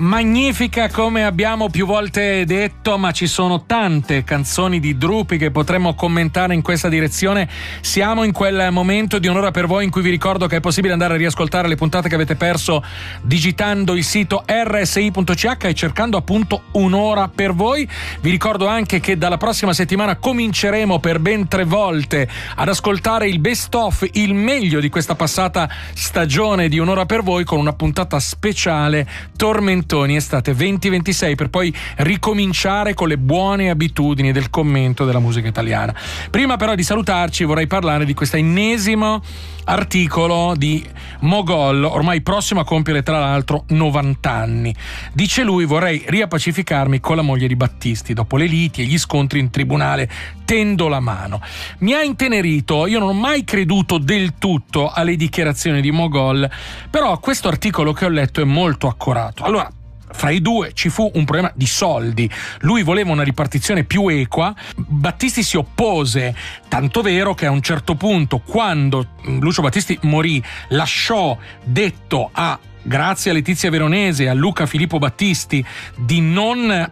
Magnifica, come abbiamo più volte detto, ma ci sono tante canzoni di Drupi che potremmo commentare in questa direzione. Siamo in quel momento di Un'ora per voi in cui vi ricordo che è possibile andare a riascoltare le puntate che avete perso digitando il sito rsi.ch e cercando appunto Un'ora per voi. Vi ricordo anche che dalla prossima settimana cominceremo per ben 3 volte ad ascoltare il best of, il meglio di questa passata stagione di Un'ora per voi, con una puntata speciale tormentoni estate 2026, per poi ricominciare con le buone abitudini del commento della musica italiana. Prima però di salutarci vorrei parlare di questo ennesimo articolo di Mogol, ormai prossimo a compiere tra l'altro 90 anni. Dice lui: vorrei riappacificarmi con la moglie di Battisti, dopo le liti e gli scontri in tribunale tendo la mano. Mi ha intenerito, io non ho mai creduto del tutto alle dichiarazioni di Mogol, però questo articolo che ho letto è molto accorato. Allora, fra i due ci fu un problema di soldi. Lui voleva una ripartizione più equa, Battisti si oppose, tanto vero che a un certo punto, quando Lucio Battisti morì, lasciò detto grazie a Letizia Veronese e a Luca Filippo Battisti di non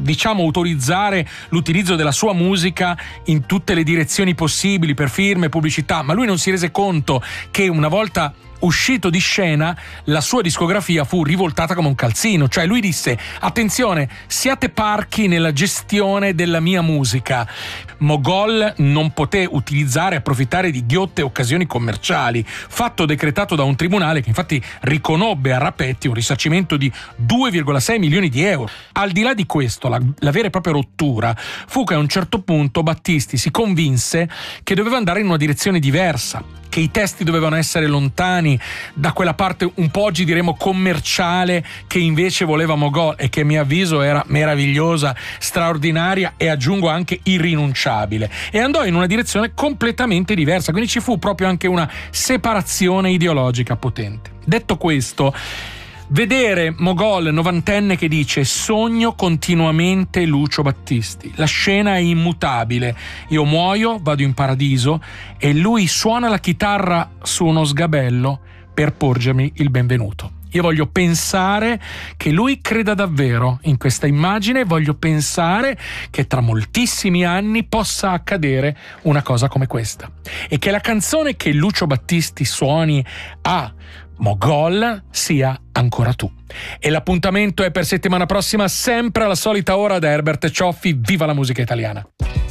autorizzare l'utilizzo della sua musica in tutte le direzioni possibili, per firme, pubblicità, ma lui non si rese conto che una volta uscito di scena la sua discografia fu rivoltata come un calzino. Cioè lui disse: attenzione, siate parchi nella gestione della mia musica. Mogol non poté utilizzare e approfittare di ghiotte occasioni commerciali, fatto decretato da un tribunale che infatti riconobbe a Rapetti un risarcimento di 2,6 milioni di euro. Al di là di questo, la vera e propria rottura fu che a un certo punto Battisti si convinse che doveva andare in una direzione diversa, che i testi dovevano essere lontani da quella parte un po' oggi diremo commerciale che invece voleva Mogol, e che a mio avviso era meravigliosa, straordinaria e aggiungo anche irrinunciabile, e andò in una direzione completamente diversa. Quindi ci fu proprio anche una separazione ideologica potente. Detto questo, vedere Mogol novantenne che dice: sogno continuamente Lucio Battisti, la scena è immutabile, io muoio, vado in paradiso e lui suona la chitarra su uno sgabello per porgermi il benvenuto. Io voglio pensare che lui creda davvero in questa immagine, voglio pensare che tra moltissimi anni possa accadere una cosa come questa, e che la canzone che Lucio Battisti suoni a Mogol sia Ancora tu. E l'appuntamento è per settimana prossima, sempre alla solita ora, da Herbert Cioffi. Viva la musica italiana!